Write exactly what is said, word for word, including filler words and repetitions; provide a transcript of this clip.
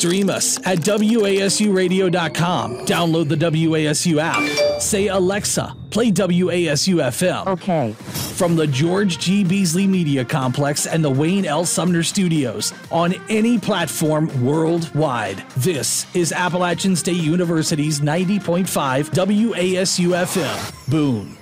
Stream us at W A S U radio dot com. Download the W A S U app. Say, Alexa, play W A S U F M. Okay. From the George G. Beasley Media Complex and the Wayne L. Sumner Studios on any platform worldwide. This is Appalachian State University's ninety point five W A S U F M. Boom.